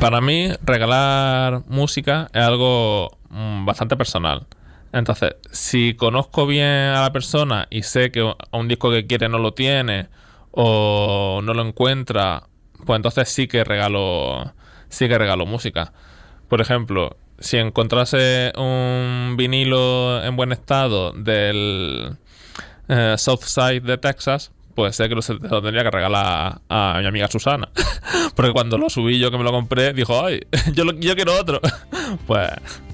Para mí, regalar música es algo bastante personal. Entonces, si conozco bien a la persona y sé que un disco que quiere no lo tiene o no lo encuentra, pues entonces sí que regalo música. Por ejemplo, si encontrase un vinilo en buen estado del South Side de Texas, pues sé que se lo tendría que regalar a mi amiga Susana. Porque cuando lo subí yo que me lo compré, dijo, ay, yo quiero otro. Pues